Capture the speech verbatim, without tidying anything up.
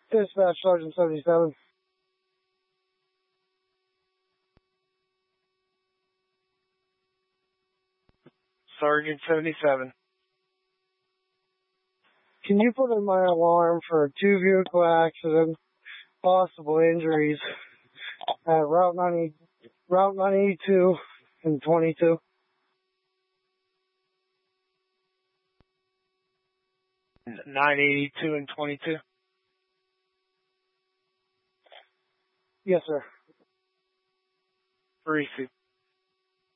Dispatch Sergeant seventy-seven. Sergeant seventy-seven. Can you put in my alarm for a two-vehicle accident, possible injuries at Route ninety, Route nine eighty-two and twenty-two? nine eighty-two and twenty-two? Yes, sir. Receive.